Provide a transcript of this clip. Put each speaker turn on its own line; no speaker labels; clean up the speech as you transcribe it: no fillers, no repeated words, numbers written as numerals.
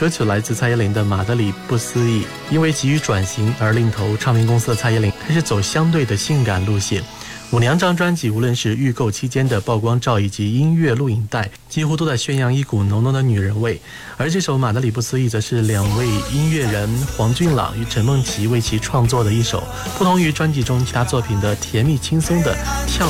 歌曲来自蔡依林的《马德里不思议》，因为急于转型而另投唱片公司的蔡依林开始走相对的性感路线。舞娘这张专辑，无论是预购期间的曝光照以及音乐录影带，几乎都在宣扬一股浓浓的女人味。而这首《马德里不思议》则是两位音乐人黄俊朗与陈梦琪为其创作的一首，不同于专辑中其他作品的甜蜜轻松的跳